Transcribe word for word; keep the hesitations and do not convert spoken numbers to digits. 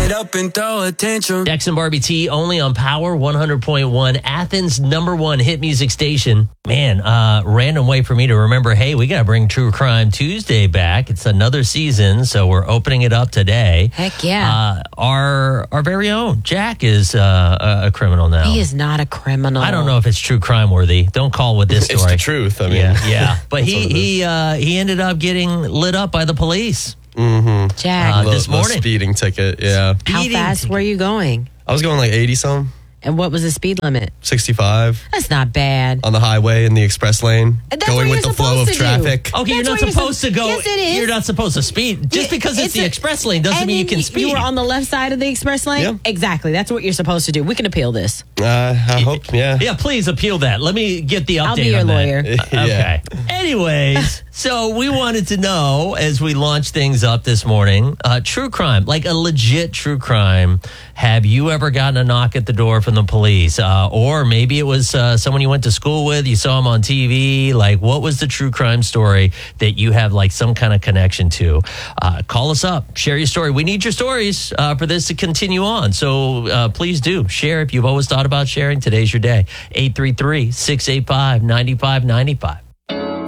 it up and throw a tantrum. Dex and Barbie T only on Power one hundred point one, Athens' number one hit music station. Man, uh, random way for me to remember, hey, we got to bring True Crime Tuesday back. It's another season, so we're opening it up today. Heck yeah. Uh, our our very own Jack is uh, a, a criminal now. He is not a criminal. I don't know if it's true crime worthy. Don't call with this story. It's the truth. I mean, yeah, yeah. But he he uh, he ended up getting lit up by the police. Mm-hmm. Jack. Uh, the, this the morning. speeding ticket. Yeah, How Speeding fast ticket. were you going? I was going like eighty some, And what was the speed limit? sixty-five That's not bad. on the highway in the express lane, That's going what with you're the flow of supposed to do. traffic. Okay, you're That's not what you're supposed sup- to go. Yes, it is. You're not supposed to speed. Just Yeah, because it's, it's the a- express lane doesn't And mean you then can speed. You were on the left side of the express lane? Yeah. Exactly. That's what you're supposed to do. We can appeal this. Uh, I hope, yeah. Yeah, please appeal that. Let me get the update I'll be your on that. lawyer. Uh, okay. Anyways, so we wanted to know as we launch things up this morning, uh, true crime, like a legit true crime. Have you ever gotten a knock at the door from the police? Uh, or maybe it was uh, someone you went to school with, you saw him on T V. Like, what was the true crime story that you have like some kind of connection to? Uh, call us up, share your story. We need your stories uh, for this to continue on. So uh, please do share if you've always thought about sharing. Today's your day. eight three three, six eight five, nine five nine five.